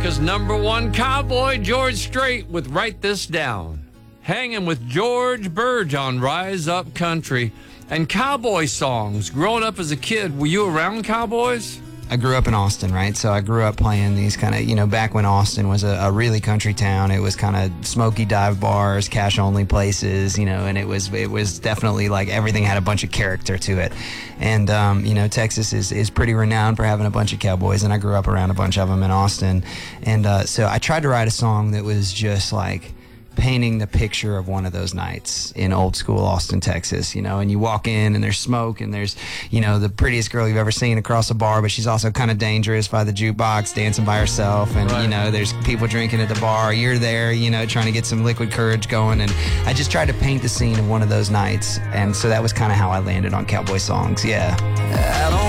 America's #1 cowboy, George Strait, with Write This Down. Hanging with George Burge on Rise Up Country. And cowboy songs. Growing up as a kid, were you around cowboys? I grew up in Austin, right? So I grew up playing these kind of, back when Austin was a really country town. It was kind of smoky dive bars, cash only places, and it was definitely like everything had a bunch of character to it. And, Texas is pretty renowned for having a bunch of cowboys, and I grew up around a bunch of them in Austin. And so I tried to write a song that was just like painting the picture of one of those nights in old school Austin, Texas, and you walk in and there's smoke and there's, the prettiest girl you've ever seen across a bar, but she's also kind of dangerous by the jukebox dancing by herself. And, right. There's people drinking at the bar. You're there, trying to get some liquid courage going. And I just tried to paint the scene of one of those nights. And so that was kind of how I landed on cowboy songs. Yeah.